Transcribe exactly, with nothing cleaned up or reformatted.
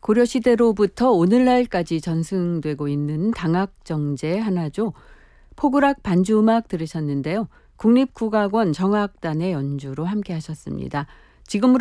고려시대로부터 오늘날까지 전승되고 있는 당악정제 하나죠. 포구락 반주음악 들으셨는데요. 국립국악원 정악단의 연주로 함께 하셨습니다. 지금으로